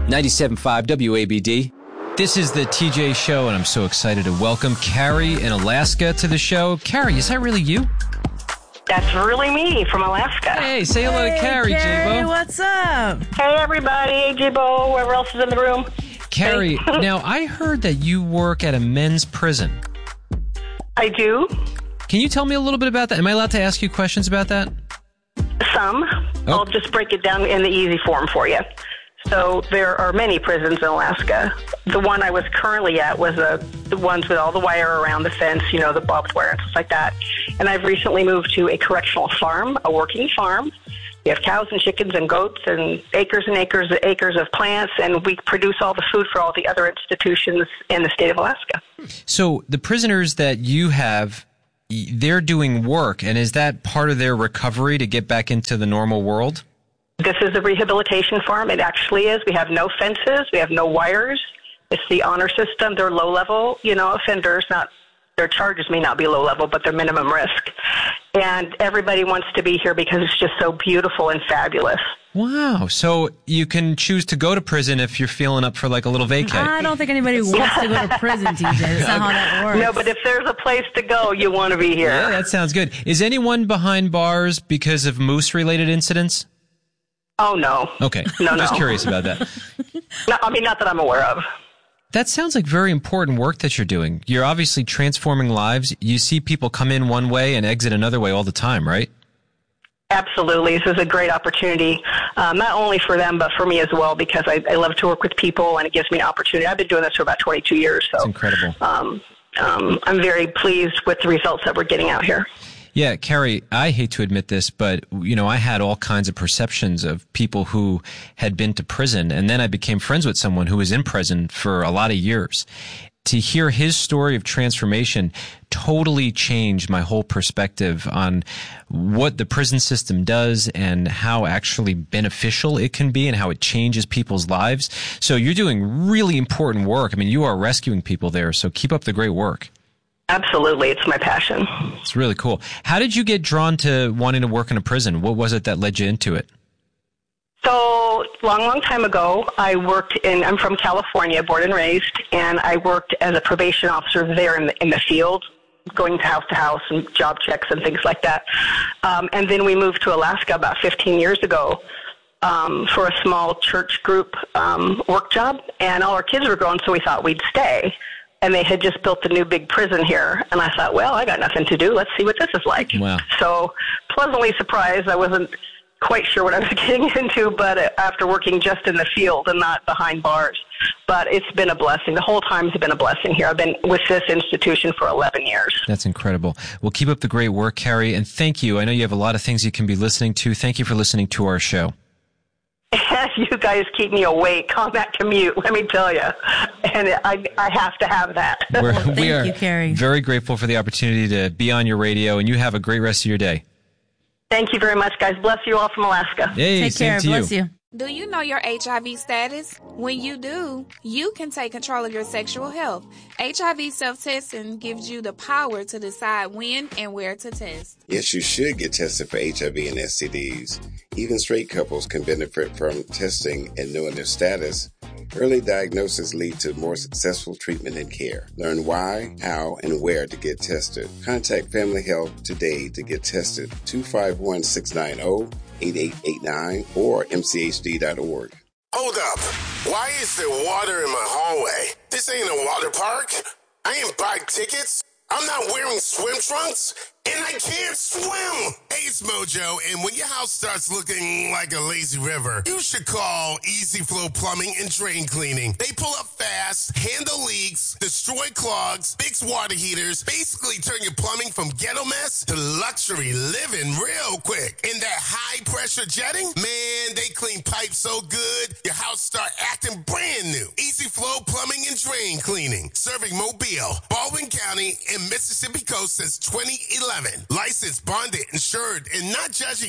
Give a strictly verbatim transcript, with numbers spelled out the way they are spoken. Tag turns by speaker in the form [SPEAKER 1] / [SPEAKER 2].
[SPEAKER 1] ninety-seven point five W A B D. This is the T J Show, and I'm so excited to welcome Carrie in Alaska to the show. Carrie, is that really you?
[SPEAKER 2] That's really me from Alaska.
[SPEAKER 1] Hey, say hello
[SPEAKER 3] hey,
[SPEAKER 1] to Carrie,
[SPEAKER 3] Carrie,
[SPEAKER 1] J-Bo.
[SPEAKER 3] what's up?
[SPEAKER 2] Hey, everybody. Hey, J-Bo. Whoever else is in the room.
[SPEAKER 1] Carrie,
[SPEAKER 2] Hey.
[SPEAKER 1] now I heard that you work at a men's prison.
[SPEAKER 2] I do.
[SPEAKER 1] Can you tell me a little bit about that? Am I allowed to ask you questions about that?
[SPEAKER 2] Some.
[SPEAKER 1] Oh.
[SPEAKER 2] I'll just break it down in the easy form for you. So there are many prisons in Alaska. The one I was currently at was a, the ones with all the wire around the fence, you know, the barbed wire and stuff like that. And I've recently moved to a correctional farm, a working farm. We have cows and chickens and goats and acres and acres and acres of plants, and we produce all the food for all the other institutions in the state of Alaska.
[SPEAKER 1] So the prisoners that you have, they're doing work, and is that part of their recovery to get back into the normal world?
[SPEAKER 2] This is a rehabilitation farm. It actually is. We have no fences. We have no wires. It's the honor system. They're low-level, you know, offenders. Not their charges may not be low-level, but they're minimum risk. And everybody wants to be here because it's just so beautiful and fabulous.
[SPEAKER 1] Wow. So you can choose to go to prison if you're feeling up for like a little vacay.
[SPEAKER 3] I don't think anybody wants to go to prison, T J. That's not how that works.
[SPEAKER 2] No, but if there's a place to go, you want to be here.
[SPEAKER 1] Yeah, that sounds good. Is anyone behind bars because of moose-related incidents?
[SPEAKER 2] Oh, no.
[SPEAKER 1] Okay.
[SPEAKER 2] No,
[SPEAKER 1] I'm just
[SPEAKER 2] no.
[SPEAKER 1] curious about that.
[SPEAKER 2] No, I mean, not that I'm aware of.
[SPEAKER 1] That sounds like very important work that you're doing. You're obviously transforming lives. You see people come in one way and exit another way all the time, right?
[SPEAKER 2] Absolutely. This is a great opportunity, um, not only for them, but for me as well, because I, I love to work with people, and it gives me an opportunity. I've been doing this for about twenty-two years. So
[SPEAKER 1] That's incredible.
[SPEAKER 2] Um, um, I'm very pleased with the results that we're getting out here.
[SPEAKER 1] Yeah, Carrie, I hate to admit this, but, you know, I had all kinds of perceptions of people who had been to prison, and then I became friends with someone who was in prison for a lot of years. To hear his story of transformation totally changed my whole perspective on what the prison system does and how actually beneficial it can be and how it changes people's lives. So you're doing really important work. I mean, you are rescuing people there, so keep up the great work.
[SPEAKER 2] Absolutely. It's my passion.
[SPEAKER 1] It's really cool. How did you get drawn to wanting to work in a prison? What was it that led you into it?
[SPEAKER 2] So, long, long time ago, I worked in, I'm from California, born and raised, and I worked as a probation officer there in the, in the field, going to house to house and job checks and things like that. Um, and then we moved to Alaska about fifteen years ago um, for a small church group um, work job, and all our kids were grown, so we thought we'd stay. And they had just built a new big prison here. And I thought, well, I got nothing to do. Let's see what this is like.
[SPEAKER 1] Wow.
[SPEAKER 2] So pleasantly surprised. I wasn't quite sure what I was getting into, but after working just in the field and not behind bars. But it's been a blessing. The whole time has been a blessing here. I've been with this institution for eleven years.
[SPEAKER 1] That's incredible. Well, keep up the great work, Carrie. And thank you. I know you have a lot of things you can be listening to. Thank you for listening to our show.
[SPEAKER 2] You guys keep me awake on that commute, let me tell you. And I, I have to have that.
[SPEAKER 1] We're,
[SPEAKER 3] Thank
[SPEAKER 1] we are
[SPEAKER 3] you, Carrie.
[SPEAKER 1] very grateful for the opportunity to be on your radio, and you have a great rest of your day.
[SPEAKER 2] Thank you very much, guys. Bless you all from Alaska.
[SPEAKER 1] Hey,
[SPEAKER 3] Take
[SPEAKER 1] same
[SPEAKER 3] care.
[SPEAKER 1] to
[SPEAKER 3] Bless
[SPEAKER 1] you.
[SPEAKER 3] you.
[SPEAKER 4] Do you know your H I V status? When you do, you can take control of your sexual health. H I V self-testing gives you the power to decide when and where to test.
[SPEAKER 5] Yes, you should get tested for H I V and S T Ds. Even straight couples can benefit from testing and knowing their status. Early diagnosis leads to more successful treatment and care. Learn why, how, and where to get tested. Contact Family Health today to get tested. two five one, six nine zero, eight eight eight nine or m c h d dot org.
[SPEAKER 6] Hold up. Why is there water in my hallway? This ain't a water park. I ain't buy tickets. I'm not wearing swim trunks, and I can't swim. Hey, it's Mojo, and when your house starts looking like a lazy river, you should call Easy Flow Plumbing and Drain Cleaning. They pull up fast, handle leaks, destroy clogs, fix water heaters, basically turn your plumbing from ghetto mess to luxury living real quick. And that high-pressure jetting, man, they clean pipes so good, your house start acting brand new. Easy Flow Plumbing and Drain Cleaning, serving Mobile, Baldwin County, and Mississippi Coast since twenty eleven. Licensed, bonded, insured, and not judging